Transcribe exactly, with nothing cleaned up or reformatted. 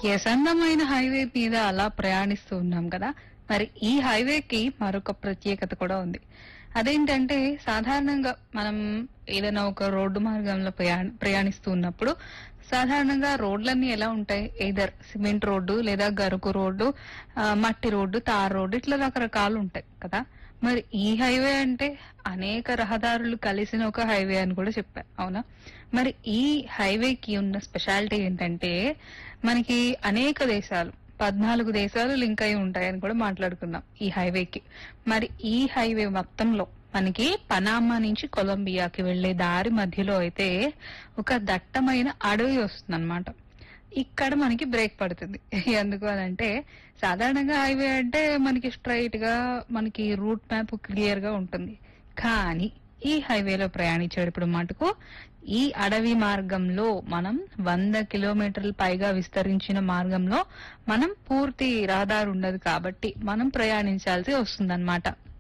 Yes, అందమైన highway మీద అలా ప్రయాణిస్తూ ఉన్నాం కదా. మరి ఈ హైవేకి మరొక ప్రత్యేకత కూడా ఉంది. అదేంటంటే సాధారణంగా మనం ఏదైనా ఒక రోడ్డు మార్గంలో ప్రయాణ ప్రయాణిస్తూ ఉన్నప్పుడు సాధారణంగా రోడ్లన్నీ ఎలా ఉంటాయి? ఎయిదర్ సిమెంట్ రోడ్డు లేదా గరుకు రోడ్డు, ఆ, మట్టి రోడ్డు, తార్ రోడ్డు, ఇట్లా రకరకాలు ఉంటాయి కదా. మరి ఈ హైవే అంటే అనేక రహదారులు కలిసిన ఒక హైవే అని కూడా చెప్పారు, అవునా? మరి ఈ హైవేకి ఉన్న స్పెషాలిటీ ఏంటంటే మనకి అనేక దేశాలు, పద్నాలుగు దేశాలు లింక్ అయి ఉంటాయని కూడా మాట్లాడుకుందాం ఈ హైవేకి. మరి ఈ హైవే మొత్తంలో మనకి పనామా నుంచి కొలంబియాకి వెళ్లే దారి మధ్యలో అయితే ఒక దట్టమైన అడవి వస్తుందన్నమాట. ఇక్కడ మనకి బ్రేక్ పడుతుంది. ఎందుకు అని అంటే సాధారణంగా హైవే అంటే మనకి స్ట్రైట్ గా మనకి రూట్ మ్యాప్ క్లియర్ గా ఉంటుంది. కానీ ఈ హైవేలో ప్రయాణించేటప్పుడు మటుకు ఈ అడవి మార్గంలో మనం వంద కిలోమీటర్ల పైగా విస్తరించిన మార్గంలో మనం పూర్తి రహదారి ఉండదు కాబట్టి మనం ప్రయాణించాల్సి వస్తుందన్నమాట.